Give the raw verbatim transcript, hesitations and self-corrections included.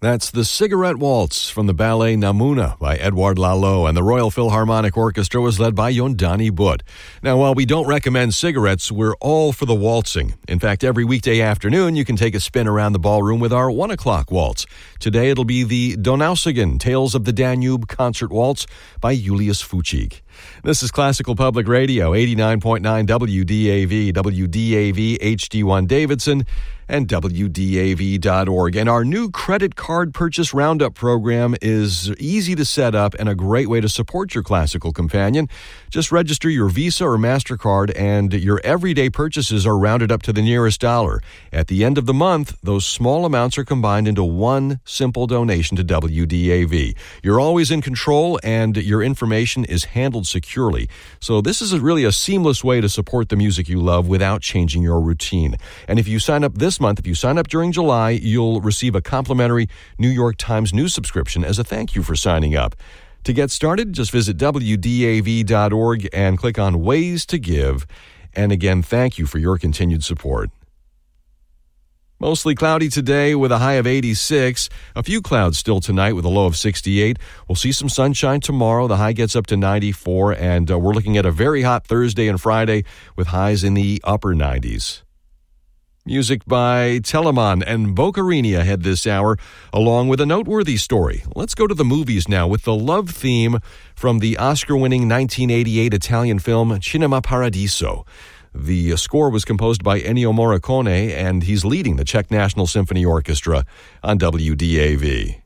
That's the Cigarette Waltz from the ballet Namuna by Edouard Lalo, and the Royal Philharmonic Orchestra was led by Yondani Butt. Now, while we don't recommend cigarettes, we're all for the waltzing. In fact, every weekday afternoon, you can take a spin around the ballroom with our one o'clock waltz. Today, it'll be the Donausigen Tales of the Danube Concert Waltz by Julius Fuchig. This is Classical Public Radio, eighty-nine point nine W D A V, W D A V H D one Davidson, and W D A V dot org. And our new credit card purchase roundup program is easy to set up and a great way to support your classical companion. Just register your Visa or MasterCard, and your everyday purchases are rounded up to the nearest dollar. At the end of the month, those small amounts are combined into one simple donation to W D A V. You're always in control, and your information is handled securely. So this is a really a seamless way to support the music you love without changing your routine. And if you sign up this month, if you sign up during July, you'll receive a complimentary New York Times news subscription as a thank you for signing up. To get started, just visit W D A V dot org and click on Ways to Give. And again, thank you for your continued support. Mostly cloudy today with a high of eighty-six. A few clouds still tonight with a low of sixty-eight. We'll see some sunshine tomorrow. The high gets up to ninety-four, and uh, we're looking at a very hot Thursday and Friday with highs in the upper nineties. Music by Telemann and Boccherini ahead this hour, along with a noteworthy story. Let's go to the movies now with the love theme from the Oscar-winning nineteen eighty-eight Italian film Cinema Paradiso. The score was composed by Ennio Morricone, and he's leading the Czech National Symphony Orchestra on W D A V.